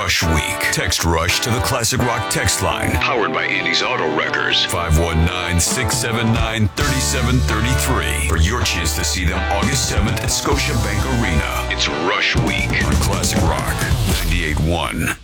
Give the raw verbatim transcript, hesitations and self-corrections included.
Rush Week. Text Rush to the Classic Rock text line. Powered by Andy's Auto Wreckers. five one nine, six seven nine, three seven three three. For your chance to see them August seventh at Scotiabank Arena. It's Rush Week on Classic Rock ninety-eight point one.